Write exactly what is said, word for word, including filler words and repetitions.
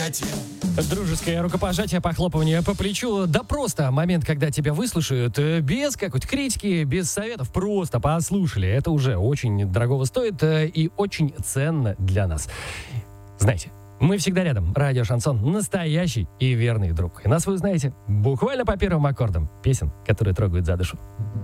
Дружеское рукопожатие, похлопывание по плечу. Да просто момент, когда тебя выслушают, э, без какой-то критики, без советов, просто послушали. Это уже очень дорогого стоит э, и очень ценно для нас. Знаете, мы всегда рядом. Радио Шансон — настоящий и верный друг. И нас вы узнаете буквально по первым аккордам песен, которые трогают за душу.